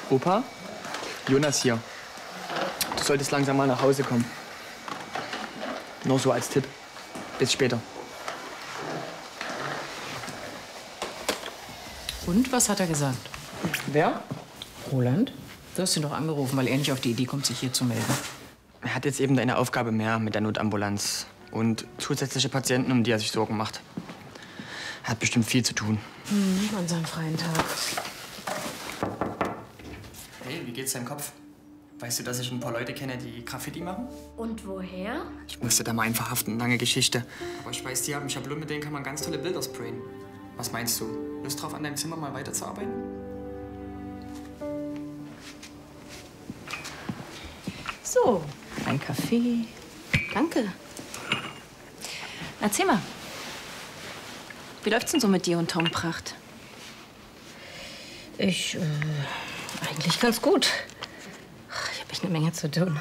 Opa, Jonas hier. Du solltest langsam mal nach Hause kommen. Nur so als Tipp. Bis später. Und was hat er gesagt? Wer? Roland? Du hast ihn doch angerufen, weil er nicht auf die Idee kommt, sich hier zu melden. Er hat jetzt eben eine Aufgabe mehr mit der Notambulanz. Und zusätzliche Patienten, um die er sich Sorgen macht. Er hat bestimmt viel zu tun. An seinem freien Tag. Hey, wie geht's deinem Kopf? Weißt du, dass ich ein paar Leute kenne, die Graffiti machen? Und woher? Ich musste da mal einen verhaften, lange Geschichte. Aber ich weiß, die haben Schablonen, mit denen kann man ganz tolle Bilder sprayen. Was meinst du? Lust drauf, an deinem Zimmer mal weiterzuarbeiten? So, ein Kaffee. Danke. Erzähl mal. Wie läuft's denn so mit dir und Tom Pracht? Eigentlich ganz gut. Ich habe echt eine Menge zu tun.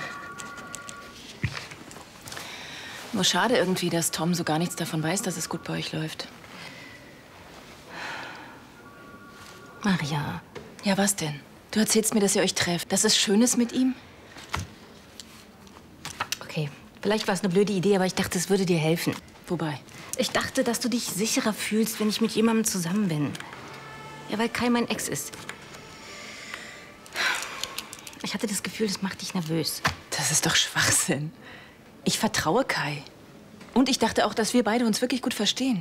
Nur schade irgendwie, dass Tom so gar nichts davon weiß, dass es gut bei euch läuft. Maria. Ja, was denn? Du erzählst mir, dass ihr euch trefft. Das ist Schönes mit ihm? Okay, vielleicht war es eine blöde Idee, aber ich dachte, es würde dir helfen. Wobei? Ich dachte, dass du dich sicherer fühlst, wenn ich mit jemandem zusammen bin. Ja, weil Kai mein Ex ist. Ich hatte das Gefühl, das macht dich nervös. Das ist doch Schwachsinn. Ich vertraue Kai. Und ich dachte auch, dass wir beide uns wirklich gut verstehen.